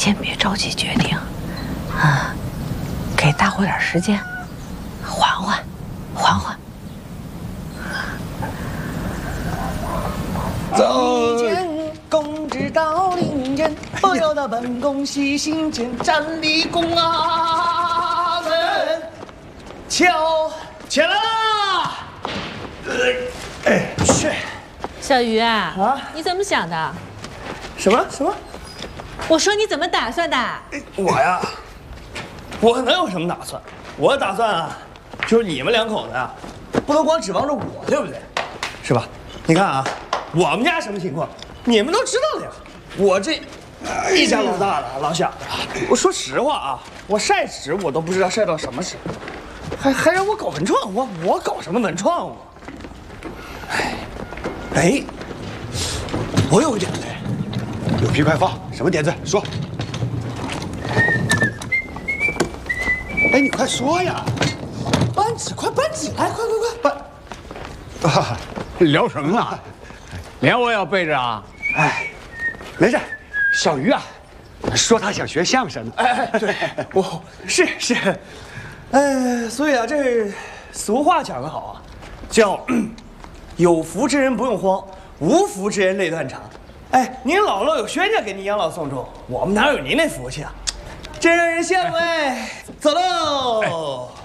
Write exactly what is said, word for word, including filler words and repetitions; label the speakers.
Speaker 1: 先别着急决定，啊，给大伙点时间，缓缓，缓缓。
Speaker 2: 走见公知到林间，不由得本宫喜心间，站立宫啊人，瞧起来啦！哎，去。
Speaker 3: 小鱼啊，
Speaker 2: 啊，
Speaker 3: 你怎么想的？
Speaker 2: 什么什么？
Speaker 3: 我说你怎么打算的？
Speaker 2: 我呀，我能有什么打算？我打算啊，就是你们两口子啊，不能光指望着我，对不对？是吧？你看啊，我们家什么情况，你们都知道的呀。我这一家老大了，老小的，我说实话啊，我晒纸我都不知道晒到什么时候，还还让我搞文创，我我搞什么文创啊？哎，哎，我有一点子。
Speaker 4: 有屁快放，什么点子说？哎，你快说呀！
Speaker 2: 搬纸，快搬纸来，快快快
Speaker 4: 搬！啊，
Speaker 5: 聊什么呢？连我也要背着啊！
Speaker 4: 哎，没事，小鱼啊，说他想学相声呢。
Speaker 2: 哎哎，对，我是是，呃，所以啊，这俗话讲得好啊，叫有福之人不用慌，无福之人泪断肠。哎，您姥姥有冤家给您养老送终，我们哪有您那福气啊？真让人羡慕哎！走喽。